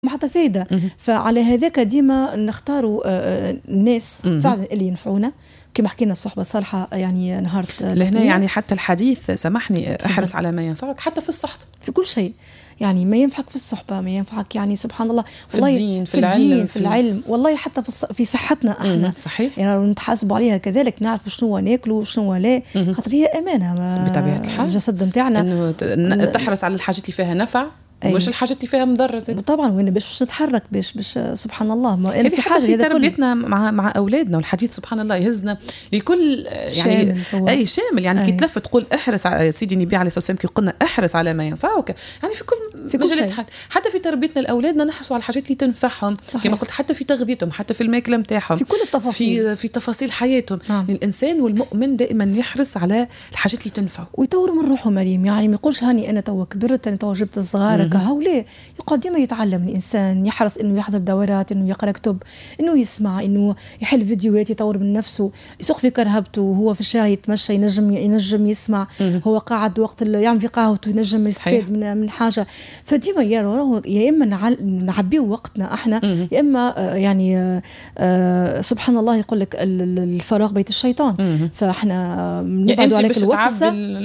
حتى فايدة. فعلى هذاك ديما نختاروا الناس فعلا اللي ينفعونا كما حكينا الصحبة الصالحة. يعني نهار لهنا يعني حتى الحديث سامحني احرص على ما ينفعك حتى في الصحبة في كل شيء. يعني ما ينفعك في الصحبة، ما ينفعك يعني سبحان الله في الدين، في العلم، في العلم، والله حتى في صحتنا احنا. صحيح. يعني نتحاسبوا عليها كذلك، نعرف شنو ناكلوا وشنو لا، خاطر هي امانه بطبيعه الحال الجسد نتاعنا، انه تحرص على الحاجات اللي فيها نفع مش الحاجات اللي فيها مضره زي طبعا. وين باش نتحرك باش سبحان الله. ما هذه في حاجه في تربيتنا مع اولادنا، والحديث سبحان الله يهزنا لكل يعني اي شامل. يعني كي تلف تقول احرص على سيدي النبي عليه الصلاه والسلام كي قلنا احرص على ما ينفعك، يعني في كل مجالات. حتى في تربيتنا لاولادنا نحرصوا على الحاجات اللي تنفعهم كما قلت، حتى في تغذيتهم، حتى في الماكله نتاعهم، في كل التفاصيل، في تفاصيل حياتهم. الانسان والمؤمن دائما يحرص على الحاجات اللي تنفعه ويطور من روحه مريم. يعني ما يقولش هاني انا تو كبرت، انا تو جبت الصغار كهولي. يقعد ديما يتعلم الانسان، يحرص انه يحضر دورات، انه يقرا كتب، انه يسمع، انه يحل فيديوهات، يطور من نفسه، يسوق في كرهبته وهو في الشارع يتمشى، ينجم يسمع، هو قاعد وقت يعمل في قهوته ينجم يستفاد من حاجه. فديما يا اما نعبيه وقتنا احنا، يا اما يعني سبحان الله يقول لك الفراغ بيت الشيطان. فاحنا نبعدوا عليك الوسوسه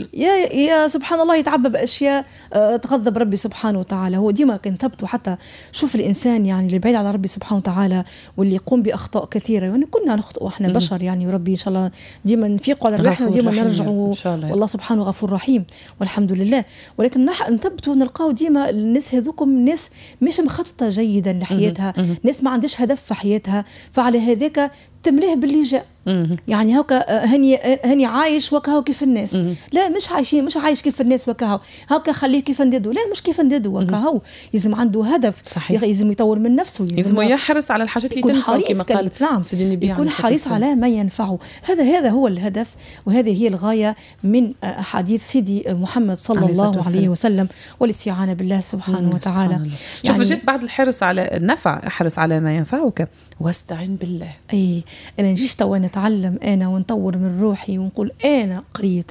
يا سبحان الله يتعبى باشياء تغضب ربي سبحانه وتعالى. هو ديما كان ثبتوا. حتى شوف الانسان يعني اللي بعيد على ربي سبحانه وتعالى واللي يقوم باخطاء كثيره، يعني كنا نخطئ احنا بشر يعني، وربي ان شاء الله ديما نفيقوا على روحنا وديما نرجعوا، والله سبحانه غفور رحيم والحمد لله. ولكن نثبتوا نلقاو ديما الناس هذوكم ناس مش مخططه جيدا لحياتها، ناس ما عندهاش هدف في حياتها، فعلى هذاك تمليه باللي جاء. يعني هكا هني عايش وكهو كيف الناس. لا مش عايش كيف الناس وكهو، هكا خليه كيف نديدو. لا مش كيف نديدو وكهو، لازم عنده هدف. صحيح. لازم يطور من نفسه، لازم يحرص على الحاجات اللي تنفعه كما قال سيدي النبي، يكون حريص على ما ينفعه. هذا هو الهدف، وهذه هي الغاية من حديث سيدي محمد صلى الله عليه وسلم، والاستعانة بالله سبحانه وتعالى. يعني شوف جيت بعد الحرص على النفع، احرص على ما ينفعك واستعن بالله. اي انا نجيش تو نتعلم انا ونطور من روحي ونقول انا قريت،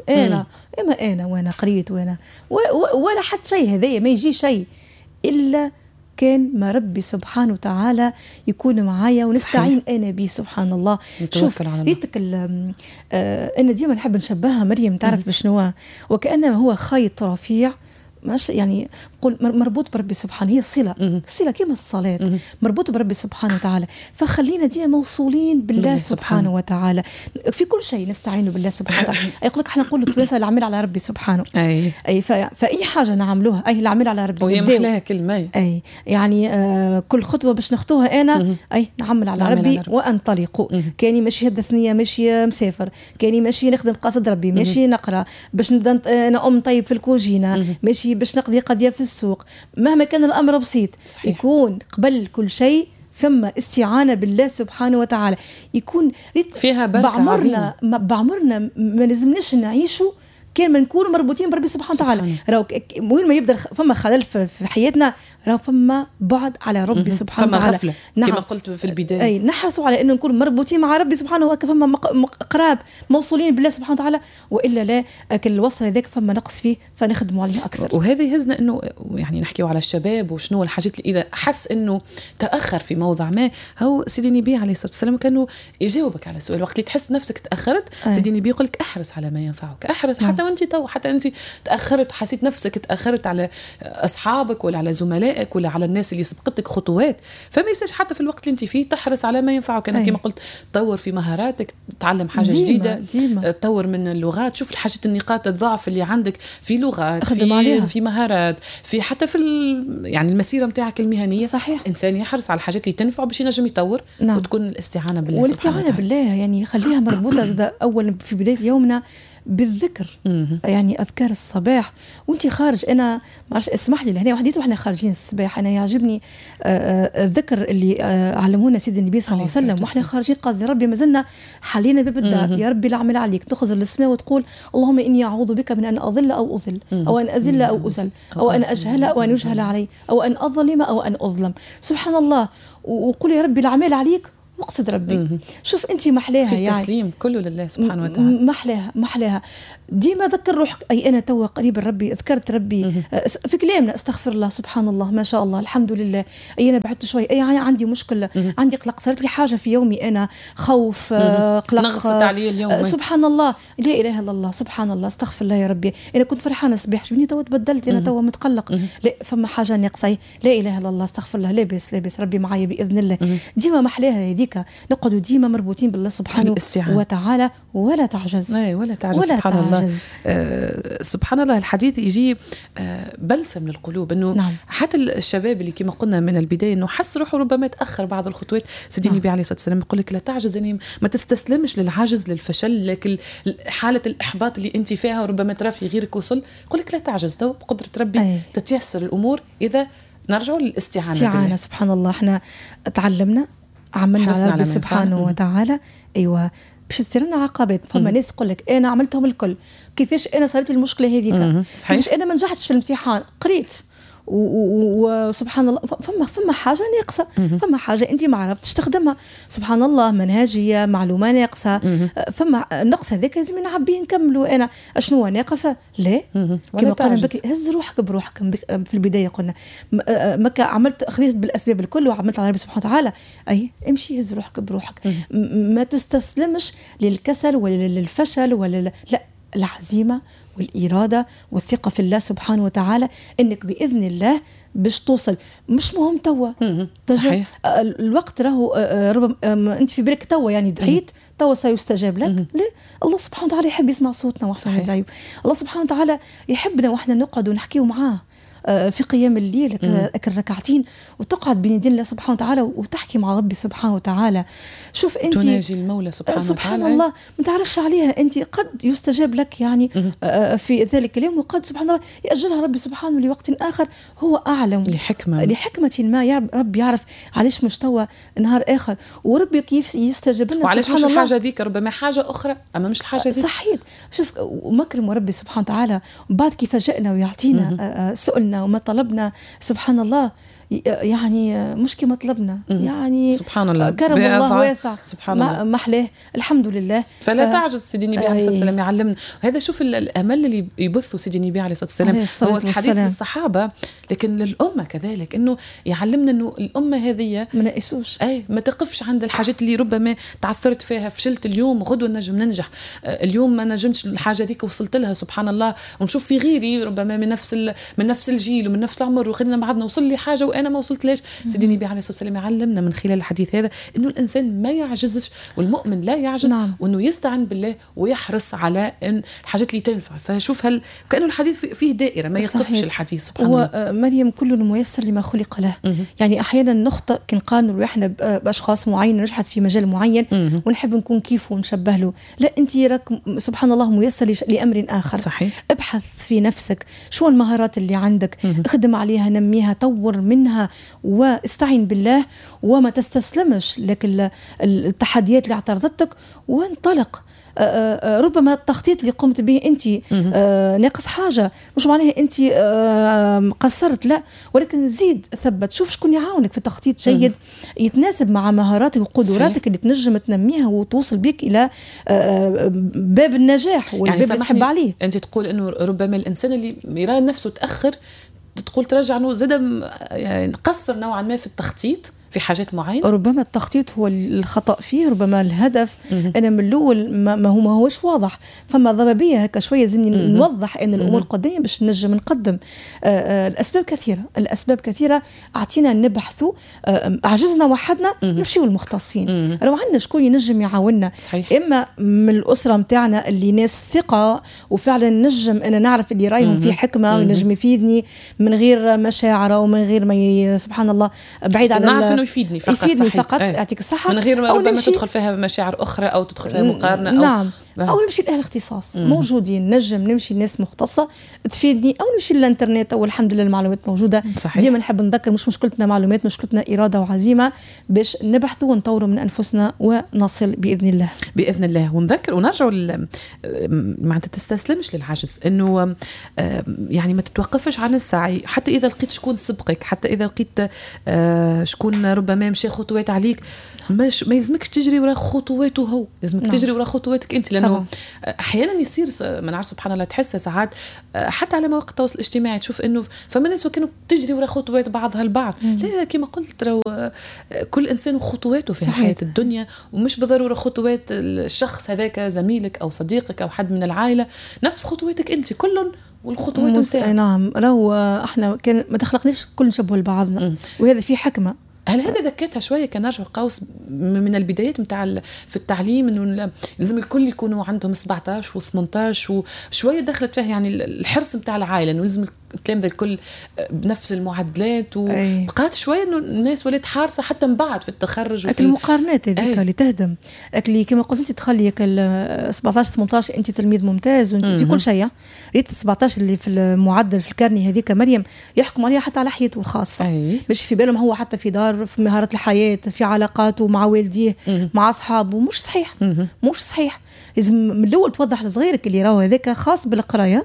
انا وانا قريت وانا ولا حد شيء. هذايا ما يجي شيء الا كان ما ربي سبحانه وتعالى يكون معايا ونستعين انا به سبحان الله. شوف ريتك انا ديما نحب نشبهها مريم، تعرف بشنو؟ وكأنه هو خيط رفيع مش يعني قول مربوط بربي سبحانه. هي الصلة كما الصلاة مربوط بربي سبحانه وتعالى. فخلينا ديما موصولين بالله سبحانه وتعالى في كل شيء، نستعين بالله سبحانه وتعالى. يقول لك احنا نقول تواسى العمل على ربي سبحانه. اي فاي حاجه نعملوها اي العمل على ربي، وهي محلاها كلمه. اي يعني كل خطوه باش نخطوها انا اي نعمل على ربي وانطلقوا. كاني ماشي هدف ثنيه، ماشي مسافر، كاني ماشي نخدم قصد ربي، ماشي نقرا باش نبدا انا طيب في الكوجينه، ماشي باش نقضي قضيه في السوق. مهما كان الامر بسيط، صحيح. يكون قبل كل شيء ثم استعانه بالله سبحانه وتعالى، يكون فيها بركه بعمرنا ما لازمناش نعيشوا كان ما نكونوا مربوطين بربي سبحانه وتعالى. راهو وين ما يبدا فما خلل في حياتنا، راهو فما بعد على ربي سبحانه وتعالى. فما غفله كما قلت في البدايه. اي نحرصوا على انه نكون مربوطين مع ربي سبحانه وتعالى، فما قراب موصولين بالله سبحانه وتعالى، والا لا الوصل هذاك فما نقص فيه فنخدموا عليه اكثر. وهذا يهزنا انه يعني نحكيوا على الشباب وشنو الحاجات اللي اذا حس انه تاخر في موضع ما، هو سيدي النبي عليه الصلاه والسلام كانوا يجاوبك على السؤال وقت اللي تحس نفسك تاخرت. سيدي النبي يقول لك احرص على ما ينفعك، احرص حتى انت تاخرت، حسيت نفسك تاخرت على اصحابك ولا على زملائك ولا على الناس اللي سبقتك خطوات، فما يصيرش حتى في الوقت اللي انت فيه تحرص على ما ينفعك. انا كما قلت طور في مهاراتك، تعلم حاجه جديده، تطور من اللغات، شوف الحاجات النقاط الضعف اللي عندك في لغات، في مهارات، في حتى في يعني المسيره نتاعك المهنيه. صحيح. انسان يحرص على الحاجات اللي تنفعه باش ينجم يطور. وتكون الاستعانه بالله والاستعانه بالله يعني خليها مربوطه اول في بدايه يومنا بالذكر. يعني اذكار الصباح وانت خارج. انا معرفش اسمح لي لهنا وحديته واحنا خارجين الصباح، انا يعجبني الذكر اللي علمونا سيدنا النبي صلى الله عليه وسلم واحنا خارجين. قصدي ربي ما زلنا حلينا باب الدار، يا ربي لا اعمل عليك، تخزر للسماء وتقول اللهم اني اعوذ بك من ان اضل او اضل، او ان ازل او ازل، او ان اجهل او ان يجهل علي، او ان اظلم او ان اظلم. سبحان الله. وقول يا ربي لا اعمل عليك واقصد ربي. شوف انت محلاها في يعني التسليم كله لله سبحانه وتعالى. محلاها ديما ذكر روحك اي انا توا قريب ربي، ذكرت ربي في كلامنا، استغفر الله سبحان الله ما شاء الله الحمد لله، اي انا بعدت شوي، اي عندي مشكله، عندي قلق، صارت لي حاجه في يومي انا، خوف، قلق، نغصت علي اليوم، سبحان الله، لا اله الا الله، سبحان الله، استغفر الله يا ربي، انا كنت فرحانه صباح شبيني توا تبدلت، انا توا متقلق، لا فما حاجه ناقصه، لا اله الا الله، استغفر الله، لابس ربي معايا باذن الله. ديما محلاها هذيك، نقعدوا ديما مربوطين بالله سبحانه وتعالى، ولا تعجز، ولا تعجز، سبحان الله. سبحان الله. الحديث يجي بلسم للقلوب، انه نعم. حتى الشباب اللي كما قلنا من البدايه انه حس روحه ربما تاخر بعض الخطوات، سيدي النبي عليه الصلاه والسلام يقول لك لا تعجز، يعني ما تستسلمش للعجز، للفشل، لكن حاله الاحباط اللي انت فيها وربما ترى في غيرك وصل، يقول لك لا تعجز، تو بقدره ربي تتيسر الامور اذا نرجعوا للاستعانه. سبحان الله. احنا تعلمنا، عملنا على ربي سبحانه وتعالى، ايوه، باش تصير لنا عقبات. فما ناس تقول لك انا عملتهم الكل، كيفاش انا صارت لي المشكله هذيك، كيفاش انا ما نجحتش في الامتحان، قريت وسبحان الله فما حاجه ناقصه، فما حاجه انت ما عرفتش تخدمها، سبحان الله، منهجيه، معلومه ناقصه، فما نقص هذاك لازم نعبيه نكملوا. انا اشنو ناقصه؟ لا، كما قلنا بك هز روحك بروحك. في البدايه قلنا ما عملت، خذيت بالاسباب الكل وعملت على ربي سبحانه وتعالى، اي امشي هز روحك بروحك، ما تستسلمش للكسل ولا للفشل ولا لا، العزيمة والإرادة والثقة في الله سبحانه وتعالى، إنك بإذن الله باش توصل. مش مهم توا، صحيح، الوقت راهو ربما أنت في بالك توا يعني دعيت توا سيستجاب لك، لا، الله سبحانه وتعالى يحب يسمع صوتنا وإحنا ندعيه، الله سبحانه وتعالى يحبنا وإحنا نقعد ونحكيه معاه في قيام الليل ركعتين، وتقعد بين يدين الله سبحانه وتعالى وتحكي مع ربي سبحانه وتعالى. شوف انت تناجي المولى سبحان الله، ما تعرفش عليها انت، قد يستجاب لك يعني في ذلك اليوم، وقد سبحان الله يأجلها ربي سبحانه لوقت آخر هو أعلم، لحكمة ما. يا رب يعرف علاش مش توا نهار آخر، وربي كيف يستجاب لنا وعلاش مش الحاجة ذيك، ربما حاجة أخرى أما مش الحاجة ذيك. صحيح. شوف ومكرم ربي سبحانه وتعالى، بعد كيف جاءنا ويعطينا سؤلنا وما طلبنا، سبحان الله، يعني مش كما طلبنا، يعني سبحان الله، كرم الله واسع، سبحان الله، محلاه الحمد لله. فلا تعجز. سيدي النبي عليه الصلاة والسلام يعلمنا هذا. شوف الأمل اللي يبثه سيدي النبي عليه الصلاة والسلام هو الحديث للصحابة، لكن للأمة كذلك، إنه يعلمنا إنه الأمة هذه ما نقيسوش، ما تقفش عند الحاجات اللي ربما تعثرت فيها، فشلت اليوم غدوة نجم ننجح، اليوم ما نجمتش الحاجة ديك وصلت لها، سبحان الله. ونشوف في غيري ربما من نفس الجيل ومن نفس العمر وخلينا بعضنا وصل لي حاجة وأنا ما وصلت ليش. سيدي النبي عليه الصلاة والسلام يعلمنا من خلال الحديث هذا إنه الإنسان ما يعجزش، والمؤمن لا يعجز، وإنه يستعن بالله ويحرص على إن الحاجات اللي تنفع. فشوف كأنه الحديث فيه دائرة ما يقفش الحديث، سبحان الله. مريم كل ميسر لما خلق له. يعني أحيانا نخطئ كنقارنوا إحنا بأشخاص معين نجحت في مجال معين ونحب نكون كيفه ونشبه له، لا، أنت راك سبحان الله ميسر لأمر آخر. صحيح. ابحث في نفسك شو المهارات اللي عندك، اخدم عليها، نميها، طور منها، واستعين بالله، وما تستسلمش لك التحديات اللي اعترضتك، وانطلق. ربما التخطيط اللي قمت به أنت ناقص حاجة، مش معناها أنت قصرت، لا، ولكن زيد ثبت، شوف شكون يعاونك في تخطيط جيد يتناسب مع مهاراتك وقدراتك اللي تنجم تنميها وتوصل بك إلى باب النجاح والباب اللي تحب عليه. أنت تقول أنه ربما الإنسان اللي يرى نفسه تأخر، تقول ترجع أنه زاد يعني قصر نوعا ما في التخطيط في حاجات معينة. ربما التخطيط هو الخطأ فيه، ربما الهدف أنا من الأول ما هوش واضح، فما ضبابية هكا شوية لازمني نوضح أن الأمور قدام باش نجم نقدم. الأسباب كثيرة، أعطينا نبحثوا، عجزنا وحدنا نمشيو المختصين، لو عندنا شكون ينجم يعاوننا، صحيح. إما من الأسرة متاعنا اللي ناس ثقة وفعلا نجم أنا نعرف اللي رايهم في حكمة وينجم يفيدني من غير مشاعره ومن غير ما سبحان الله بعيد عن يفيدني فقط يعطيك الصحة، من غير ما ربما تدخل فيها مشاعر أخرى أو تدخل فيها مقارنة نعم. او نمشي لاهل الاختصاص موجودين، نجم نمشي لناس مختصه تفيدني، او نمشي للانترنت، او الحمد لله المعلومات موجوده. ديما نحب نذكر مش مشكلتنا معلومات، مشكلتنا اراده وعزيمه باش نبحثوا ونطوروا من انفسنا ونصل باذن الله. باذن الله. ونذكر ونرجعوا معناتها تستسلمش للعجز، انه يعني ما تتوقفش عن السعي حتى اذا لقيت شكون سبقك، حتى اذا لقيت شكون ربما مشى خطوات عليك، ما يلزمكش تجري وراء خطواته هو، لازمك تجري وراء خطواتك انت. لانه احيانا يصير ما نعرف سبحان الله تحس ساعات حتى على مواقع التواصل الاجتماعي تشوف انه فما ناس وكانوا تجري وراء خطوات بعضها البعض. لا كما قلت راهو كل انسان وخطواته في حياه الدنيا، ومش بالضروره خطوات الشخص هذاك زميلك او صديقك او حد من العائله، نفس خطواتك انت كلن والخطوات نتاعك. نعم راهو احنا كان ما تخلقناش كل نشبه لبعضنا، وهذا في حكمه. هل هذا ذكرتها شويه كان نرجع قوس من البدايات نتاع في التعليم، انه لازم الكل يكونوا عندهم 17 و18 وشويه دخلت فيها يعني الحرص نتاع العائله انه لازم التلامذه الكل بنفس المعدلات، وبقات شويه انه الناس ولات حارصه حتى من بعد في التخرج وفي المقارنات هذيك اللي تهدم. اللي كما قلت انت تخلي 17 18 انت تلميذ ممتاز وانت في كل شيء، ريت 17 اللي في المعدل في الكارني هذيك مريم يحكم عليها حتى على حياته الخاصه، مش في بالهم هو حتى في دار، في مهارات الحياه، في علاقاته مع والديه مع اصحابه. مش صحيح، مش صحيح. لازم من الاول توضح لصغيرك اللي راهو هذاك خاص بالقرايه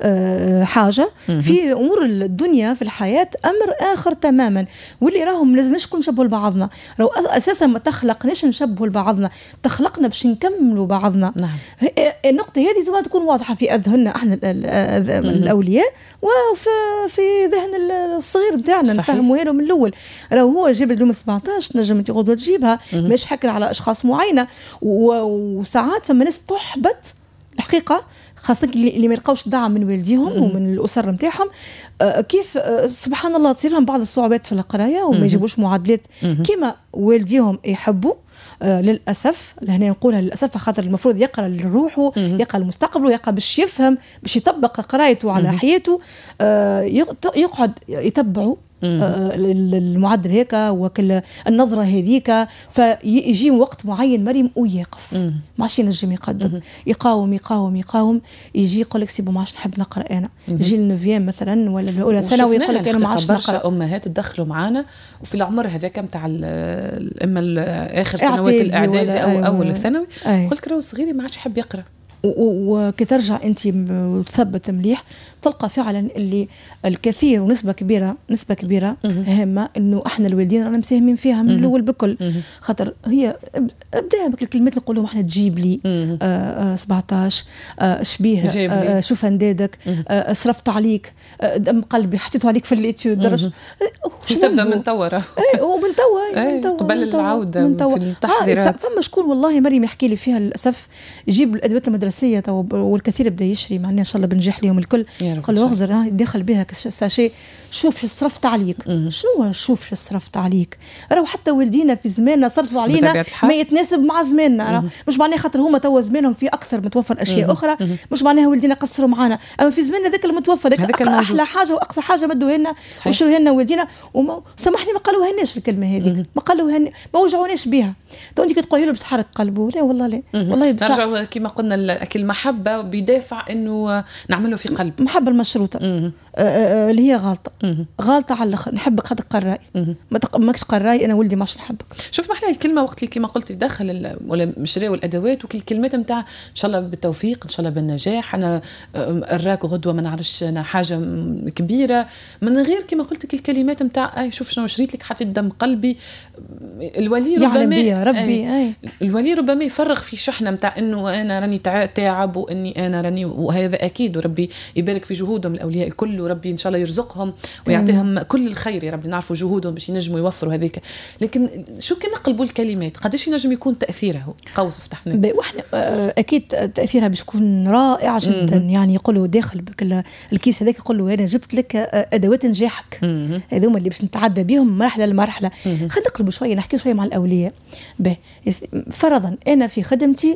حاجه، في امور الدنيا في الحياه امر اخر تماما، واللي راهم لازمش كل نشبهوا لبعضنا. راهو اساسا ما تخلقناش نشبهوا لبعضنا، تخلقنا باش نكملوا بعضنا. النقطه هذه لازم تكون واضحه في اذهاننا احنا الاولياء، وفي ذهن الصغير بتاعنا نفهموا هذا من الاول. راهو هو جاب اليوم 17 نجم تقعد تجيبها، مش حكر على اشخاص معينه، وساعات فما ناس تحبط الحقيقه، خاصة اللي ما يلقاوش دعم من والديهم ومن الأسر نتاعهم. كيف سبحان الله تصير لهم بعض الصعوبات في القراية وما يجيبوش معادلات كما والديهم يحبوا. للأسف لهنا نقولها للأسف، خاطر المفروض يقرأ لروحه، يقرأ لمستقبله، يقرأ باش يفهم، باش يطبق قرايته على حياته، يقعد يتبعه المعدل هيك وكل النظرة هذيك، فيجي وقت معين مريم ويقف ما عادش ينجم يقدم، يقاوم يقاوم يقاوم، يجي يقول لك سيبو ما عادش نحب نقرا انا، يجي النوفيام مثلا ولا الاولى ثانوي يقول لك انا ما عادش نقرا. امهات تدخلوا معانا وفي العمر هذاك نتاع اما اخر سنوات الاعدادي او اول الثانوي، قلت راهو صغيري ما عادش يحب يقرا. وكترجع انت وتثبت مليح تلقى فعلا اللي الكثير ونسبه كبيره هامه انه احنا الوالدين رانا مساهمين فيها من الاول بكل. خاطر هي ابداها بك الكلمات اللي نقولوا احنا تجيب لي 17 شبيه، شوف اندادك، صرفت عليك دم قلبي، حطيته عليك في الليتيود درج، تبدا من توا ومن توا قبل العوده في التحضيرات. فما شكون والله مريم يحكي لي فيها للاسف، يجيب الادوات المدرسيه والكثير بدا يشري، معناها ان شاء الله بنجح لهم الكل. قال له اغزر دخل بها ساشي، شوف شو صرفت عليك. شنو شوف شو صرفت عليك؟ راهو حتى والدينا في زماننا صرفوا علينا ما يتناسب مع زماننا، مش معناها خاطر هما توا زمانهم في اكثر متوفر اشياء اخرى، مش معناها والدينا قصروا معنا، اما في زماننا ذاك المتوفر ذاك احلى حاجه واقصى حاجه مدوها لنا وشروها لنا والدينا، سامحني ما قالوهالناش الكلمه هذيك، ما قالوها، ما وجعوناش بها. تو انت كتقولي له بتحرك قلبه، لا والله لا، والله نرجع كما قلنا المحبه بدافع انه نعمله في قلب، محبه المشروطه اللي هي غلطه على الاخر. نحبك خاطر قراي، ما تقمكش قراي انا ولدي ماش نحبك. شوف ما احلى الكلمه وقت اللي كما قلت يدخل ولا مشري والادوات وكل الكلمات نتاع ان شاء الله بالتوفيق، ان شاء الله بالنجاح، انا اراك غدوه ما نعرفش انا حاجه كبيره، من غير كما قلت لك الكلمات نتاع شوف شنو شريت لك حطيت دم قلبي. الولي ربما ربي الولي ربما يفرغ في شحنه نتاع انه انا راني تعب واني انا راني، وهذا اكيد، وربي يبارك في جهودهم الاولياء الكل، وربي ان شاء الله يرزقهم ويعطيهم كل الخير يا رب، نعرفوا جهودهم باش ينجموا يوفروا هذيك. لكن شو كان نقلبوا الكلمات قداش ينجم يكون تاثيره؟ قوس فتحنا واحنا اكيد تاثيرها باش يكون رائع جدا. يعني يقولوا داخل بك الكيس هذاك يقولوا انا جبت لك ادوات نجاحك، هذوما اللي باش نتعدى بهم مرحله لمرحله. خلينا نقلبوا شويه، نحكي شويه مع الاولياء. فرضا انا في خدمتي،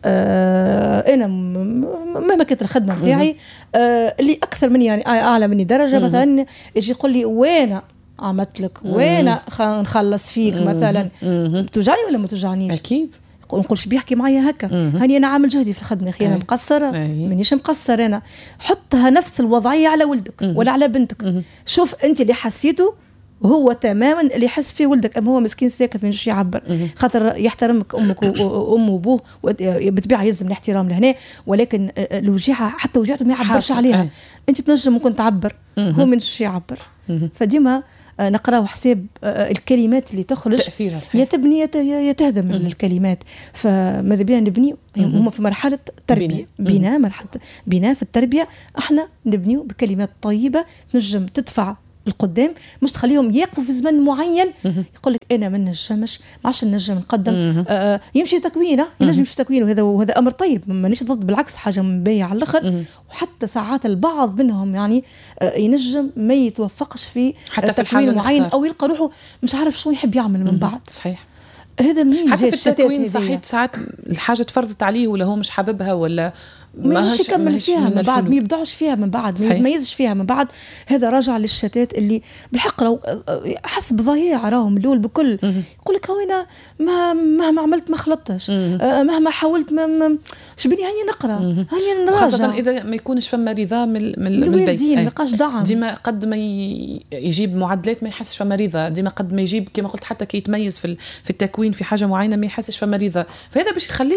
انا مهما كانت الخدمه بتاعي، اللي اكثر مني يعني اعلى مني درجه مثلا يجي يقول لي وانا عملت لك وانا نخلص فيك مثلا، توجعني ولا ما توجعنيش؟ اكيد نقولش بيحكي معايا هكا، هاني انا عامل جهدي في الخدمه اخي، انا مقصره مانيش مقصر، انا حطها نفس الوضعيه على ولدك ولا على بنتك. شوف انت اللي حسيته وهو تماما اللي يحس فيه ولدك، اما هو مسكين ساكت مش يعبر، خاطر يحترمك امك وامه وابوه بالطبيعه يلزم الاحترام لهنا، ولكن الوجيعه حتى وجيعته ما يعبرش عليها. انت تنجم ممكن تعبر، هو مش يعبر. فديما نقرأ حساب الكلمات اللي تخرج يا تبني يا تهدم الكلمات. فماذا بينا نبني؟ هم في مرحلة تربية، بناء مرحلة بناء في التربية. احنا نبنيو بكلمات طيبة تنجم تدفع القدام، مش تخليهم يقفوا في زمن معين يقول لك انا ما نجمش، ما عادش نجم نقدم. يمشي تكوينه، ينجم يمشي تكوينه، وهذا امر طيب، مانيش ضد، بالعكس حاجه مبيعه على الاخر. وحتى ساعات البعض منهم يعني ينجم ما يتوفقش في حتى في تكوين معين، او يلقى روحه مش عارف شو يحب يعمل من بعد. صحيح. هذا منين حتى في التكوين صحيح ساعات الحاجه تفرضت عليه ولا هو مش حاببها ولا ما يجيش يكمل فيها من بعد، ما يبدعش فيها من بعد، ما يتميزش فيها من بعد. هذا راجع للشتات اللي بالحق راهو حسب ضياع راهم الاول بكل. يقول لك هوينا مهما عملت ما خلطتش، مهما حاولت ما شبيني هاني نقرا، هاني نراجع، خاصه اذا ما يكونش فما رضا من البيت، ما يبقاش دعم. ديما قد ما يجيب معدلات ما يحسش فما رضا، ديما قد ما يجيب كما قلت حتى كي يتميز في التكوين في حاجه معينه ما يحسش فما رضا. فهذا باش يخليه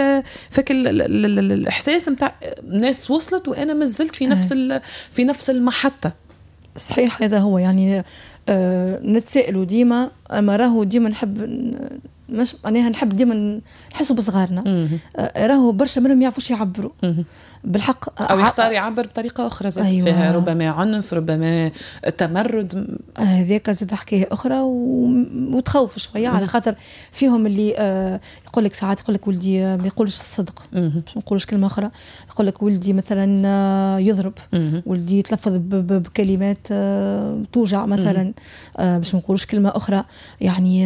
فك الاحساس نتاع ناس وصلت وانا ما زلت في نفس المحطه. صحيح. هذا هو يعني نتسائلوا ديما، اما راهو ديما نحب مش معناها نحب ديما نحسوا بصغارنا. راهو برشا منهم يعرفوش يعبروا بالحق، او يختار يعبر بطريقه اخرى زي أيوة. فيها ربما عنف، ربما تمرد، هذاك زاد حكايه اخرى وتخوف شويه. على خاطر فيهم اللي يقول لك ساعات يقول لك ولدي ما يقولش الصدق، باش ما نقولش كلمه اخرى، يقول لك ولدي مثلا يضرب، ولدي يتلفظ بكلمات توجع مثلا، باش ما نقولش كلمه اخرى. يعني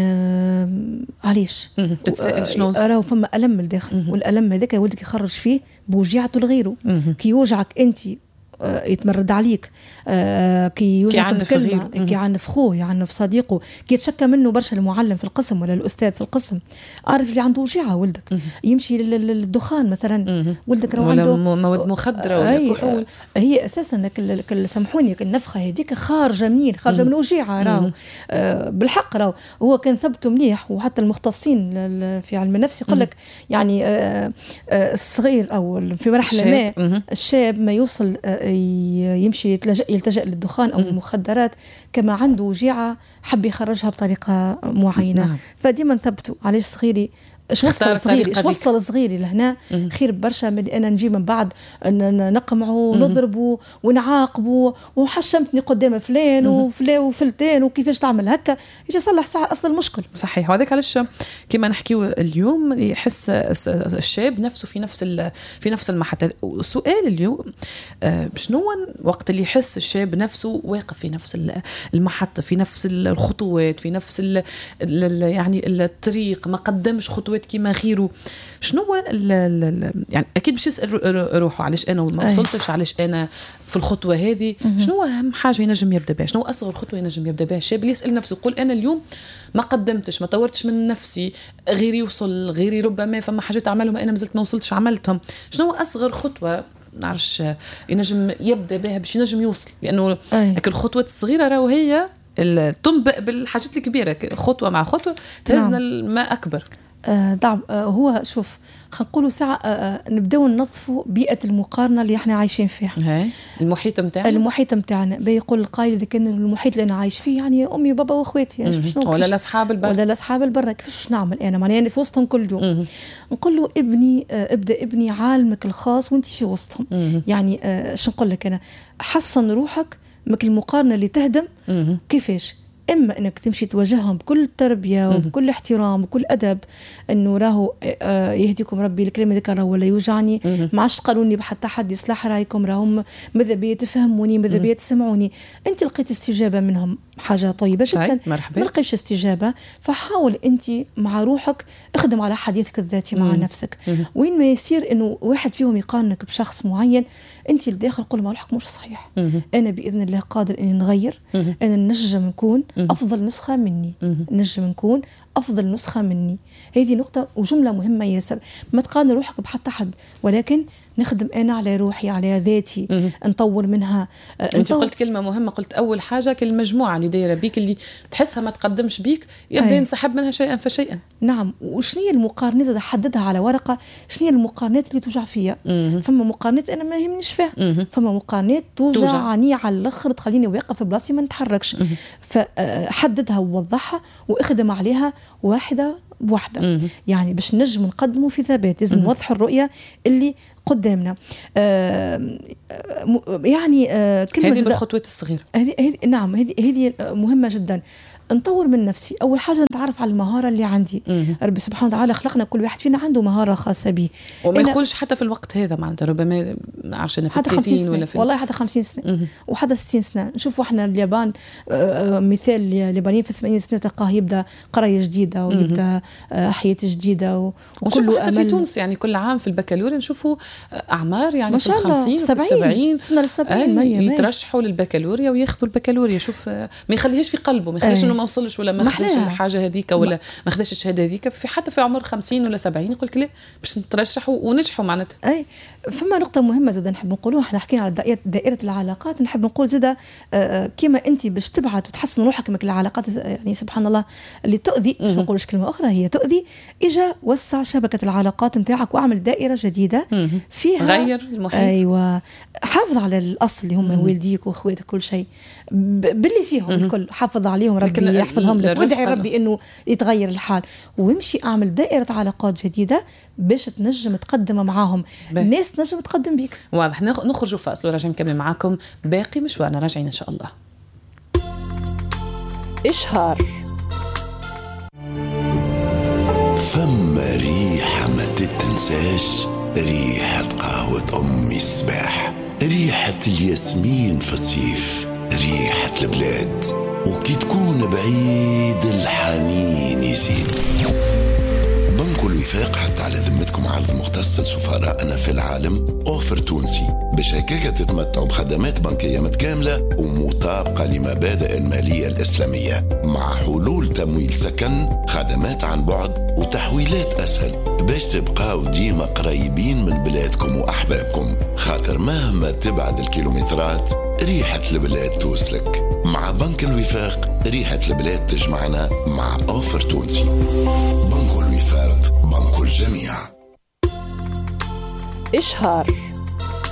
علاش تتسائل شنو راهو فما الم الداخل، والالم هذاك ولدك يخرج فيه بوجيعته لغيره. كي يوجعك انت يتمرد عليك، كي يوجعك بكلمة، كي يعنف خوه، يعنف صديقه، كي يتشكى منه برشا المعلم في القسم ولا الأستاذ في القسم، عارف اللي عنده وجيعة ولدك. يمشي للدخان مثلا، ولدك راه عنده مواد مخدرة ولا كحول. هي أساسا سامحوني النفخة هذيك خارجة منين؟ خارجة من وجيعة راهو. بالحق راهو هو كان ثبته مليح، وحتى المختصين في علم النفس يقول لك يعني الصغير أو في مرحلة ما الشاب ما يوصل يمشي يلتجأ للدخان أو المخدرات كما عنده وجيعة حب يخرجها بطريقة معينة. فديما نثبتوا علاش صغيري ايش وصل صغيري لهنا خير برشا من انا نجي من بعد نقمعه ونضربه ونعاقبه وحشمتني قدام فلان وفلتان وكيفاش تعمل هكا، يجي يصلح اصل المشكل. صحيح. وهذاك علاش كما نحكيو اليوم يحس الشاب نفسه في نفس المحطة. سؤال اليوم شنو وقت اللي يحس الشاب نفسه واقف في نفس المحطة، في نفس الخطوات، في نفس يعني الطريق، ما قدمش خطوات كيما غيره، شنو يعني اكيد باش يسال روحه علاش انا ما وصلتش، علاش انا في الخطوه هذه. شنو اهم حاجه ينجم يبدا بها؟ شنو اصغر خطوه ينجم يبدا بها الشاب اللي يسال نفسه يقول انا اليوم ما قدمتش، ما طورتش من نفسي، غيري وصل، غيري ربما فما حاجات عملهم انا مازلت ما وصلتش عملتهم. شنو اصغر خطوه نعرفش ينجم يبدا بها باش ينجم يوصل؟ لانه الخطوات الصغيره راهو هي تنبأ بالحاجات الكبيره، خطوه مع خطوه تهزنا الماء اكبر. هو شوف خلينا نقولوا ساعة نبداو ننظفوا بيئة المقارنة اللي احنا عايشين فيها، المحيط متاعنا. بيقول القائل إذا كان المحيط اللي أنا عايش فيه يعني أمي وبابا وأخواتي ولا الأصحاب البر كيفاش نعمل أنا معناها في وسطهم كل يوم. نقول له ابدأ ابني عالمك الخاص وانت في وسطهم. يعني شو نقول لك أنا، حسن روحك مك المقارنة اللي تهدم. كيفاش؟ إما أنك تمشي تواجههم بكل تربية وبكل احترام وبكل أدب، أنه راهو يهديكم ربي الكلام ذكر راهو ولا يوجعني، ما عادش تقالوني بحتى حد يصلح رأيكم، راهم ماذا بيا تفهموني، ماذا بيا تسمعوني. أنت لقيت استجابة منهم حاجة طيبة جدا، ما لقيتش استجابة فحاول أنت مع روحك اخدم على حديثك الذاتي مع نفسك. وين ما يصير أنه واحد فيهم يقارنك بشخص معين، أنت الداخل قول مع روحك مش صحيح، أنا بإذن الله قادر أني نغير، أنا نجم نكون أفضل نسخة مني، نجم نكون أفضل نسخة مني. هذه نقطة وجملة مهمة ياسر. ما تقارن روحك بحتى حد، ولكن نخدم أنا على روحي، على ذاتي، نطور منها. أنت قلت كلمة مهمة، قلت أول حاجة كل المجموعة اللي دايرة بيك اللي تحسها ما تقدمش بيك يبدأ ينسحب منها شيئا فشيئا. نعم. وشنية المقارنات إذا حددها على ورقة؟ شنية المقارنات اللي توجع فيها؟ فما مقارنات أنا ما يهمنيش فيها، فما مقارنات توجعني على الآخر تخليني واقف في بلاصتي ما نتحركش. فحددها ووضحها واخدم عليها واحدة بوحدة. يعني باش نجم نقدمه في ثبات لازم نوضح الرؤية اللي قدامنا. يعني كلمة هذه بالخطوات الصغيرة. نعم هذه مهمة جدا. نطور من نفسي. أول حاجة نتعرف على المهارة اللي عندي. ربي سبحانه وتعالى خلقنا كل واحد فينا عنده مهارة خاصة به. وما نقولش حتى في الوقت هذا معناتها ربما عشان في 30 ولا في والله حتى 50 سنة وحتى 60 سنة. نشوفوا احنا اليابان مثال اليابانيين في 80 سنة تلقاه يبدأ قراية جديدة ويبدأ حياة جديدة وكله حتى في تونس يعني كل عام في البكالوريا نشوفوا أعمار يعني في 50 و 70 يترشحوا للبكالوريا وياخذوا البكالوريا. شوف ما يخليهاش في قلبه، ما يخليش ما وصلش ولا ما خدش الحاجه هذيك ولا ما خدش الشهاده هذيك في حتى في عمر 50 ولا 70 يقول لك لا باش نترشحوا ونجحوا معناتها. اي فما نقطه مهمه زاد نحب نقولوها. احنا حكينا على دائره العلاقات، نحب نقول زاد كما انت باش تبعت وتحسن روحك من العلاقات يعني سبحان الله اللي تؤذي، باش نقولش كلمه اخرى هي تؤذي، اجا وسع شبكه العلاقات نتاعك واعمل دائره جديده فيها غير المحيط. ايوه حافظ على الاصل اللي هم والديك واخواتك كل شيء باللي فيهم الكل حافظ عليهم، ربي يحفظهم لك وادعي ربي انه يتغير الحال، ويمشي اعمل دائره علاقات جديده باش تنجم تقدم معاهم الناس تنجم تقدم بيك. واضح. نخرجوا فاصل وراجع نكمل معاكم باقي مشوارنا، راجعين ان شاء الله. إشهار. فما ريحة ما تتنساش، ريحة قهوة أمي الصباح، ريحة الياسمين في الصيف، ريحة البلاد، وكي تكون بعيد الحنين يزيد. بنك الوفاق حتى على ذمتكم عرض مختص لسفراءنا في العالم، أوفر تونسي باش هكاكا تتمتعوا بخدمات بنكية متكاملة ومطابقة لمبادئ المالية الإسلامية، مع حلول تمويل سكن، خدمات عن بعد وتحويلات أسهل باش تبقاو ديما قريبين من بلادكم وأحبابكم، خاطر مهما تبعد الكيلومترات ريحة البلاد توصلك. مع بنك الوفاق ريحة البلاد تجمعنا مع أوفر تونسي. بنك الوفاق، بنك الجميع. إشهار.